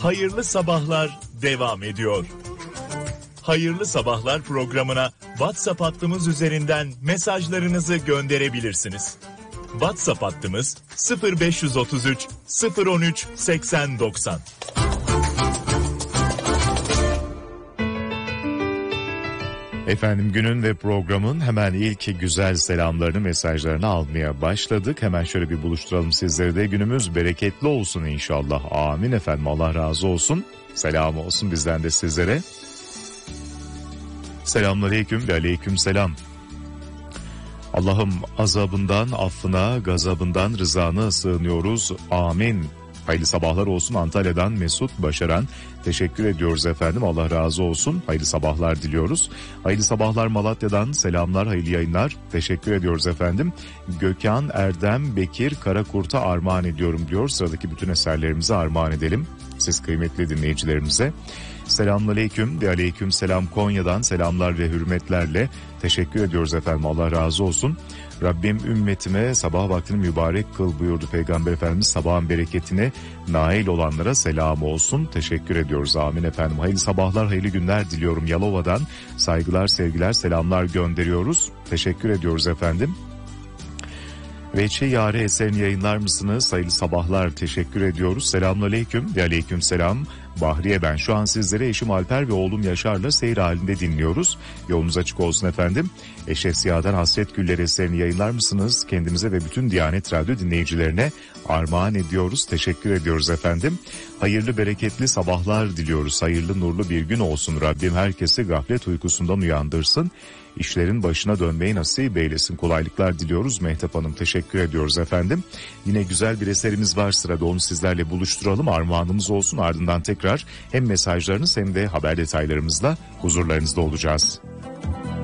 Hayırlı Sabahlar devam ediyor. Hayırlı Sabahlar programına WhatsApp hattımız üzerinden mesajlarınızı gönderebilirsiniz. WhatsApp hattımız 0533 013 8090. Efendim, günün ve programın hemen ilk güzel selamlarını, mesajlarını almaya başladık. Hemen şöyle bir buluşturalım sizleri de. Günümüz bereketli olsun inşallah. Amin efendim, Allah razı olsun. Selam olsun bizden de sizlere. Selamünaleyküm ve aleykümselam. Allah'ım azabından, affına, gazabından, rızana sığınıyoruz. Amin. Hayırlı sabahlar olsun. Antalya'dan Mesut Başaran. Teşekkür ediyoruz efendim. Allah razı olsun. Hayırlı sabahlar diliyoruz. Hayırlı sabahlar Malatya'dan. Selamlar, hayırlı yayınlar. Teşekkür ediyoruz efendim. Gökhan Erdem Bekir Karakurt'a armağan ediyorum diyor. Sıradaki bütün eserlerimize armağan edelim siz kıymetli dinleyicilerimize. Selamünaleyküm ve aleykümselam Konya'dan selamlar ve hürmetlerle teşekkür ediyoruz efendim. Allah razı olsun. Rabbim ümmetime sabah vaktini mübarek kıl buyurdu Peygamber Efendimiz. Sabahın bereketine nail olanlara selam olsun. Teşekkür ediyoruz. Amin efendim. Hayırlı sabahlar, hayırlı günler diliyorum. Yalova'dan saygılar, sevgiler, selamlar gönderiyoruz. Teşekkür ediyoruz efendim. Veçe Yare eserini yayınlar mısınız? Hayırlı sabahlar, teşekkür ediyoruz. Selamünaleyküm ve aleykümselam. Bahriye ben. Şu an sizlere eşim Alper ve oğlum Yaşar'la seyir halinde dinliyoruz. Yolunuz açık olsun efendim. Eşref Ziya'dan Hasret Gülleri eserini yayınlar mısınız? Kendimize ve bütün Diyanet Radyo dinleyicilerine armağan ediyoruz. Teşekkür ediyoruz efendim. Hayırlı bereketli sabahlar diliyoruz. Hayırlı nurlu bir gün olsun. Rabbim herkesi gaflet uykusundan uyandırsın. İşlerin başına dönmeyi nasip eylesin. Kolaylıklar diliyoruz. Mehtap Hanım teşekkür ediyoruz efendim. Yine güzel bir eserimiz var sırada, onu sizlerle buluşturalım. Armağanımız olsun, ardından tekrar hem mesajlarınız hem de haber detaylarımızla huzurlarınızda olacağız.